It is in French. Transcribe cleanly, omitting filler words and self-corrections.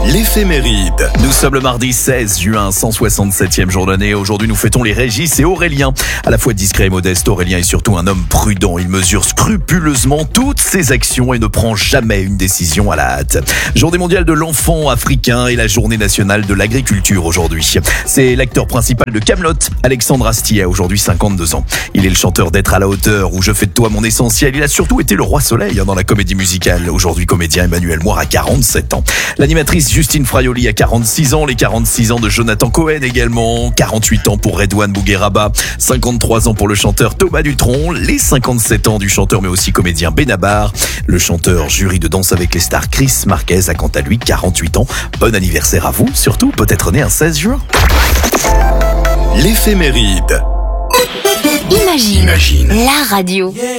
L'éphéméride. Nous sommes le mardi 16 juin, 167e jour d'année. Aujourd'hui, nous fêtons les Régis et Aurélien. À la fois discret et modeste, Aurélien est surtout un homme prudent. Il mesure scrupuleusement toutes ses actions et ne prend jamais une décision à la hâte. Journée mondiale de l'enfant africain et la journée nationale de l'agriculture aujourd'hui. C'est l'acteur principal de Kaamelott, Alexandre Astier, a aujourd'hui 52 ans. Il est le chanteur d'Être à la hauteur ou Je fais de toi mon essentiel. Il a surtout été le roi soleil dans la comédie musicale. Aujourd'hui comédien, Emmanuel Moir a 47 ans. L'animatrice Justine Fraioli a 46 ans, les 46 ans de Jonathan Cohen également, 48 ans pour Redouane Bougueraba, 53 ans pour le chanteur Thomas Dutronc, les 57 ans du chanteur mais aussi comédien Benabar. Le chanteur jury de Danse avec les stars Chris Marquez a quant à lui 48 ans. Bon anniversaire à vous, surtout peut-être né un 16 juin. L'éphéméride. Imagine la radio.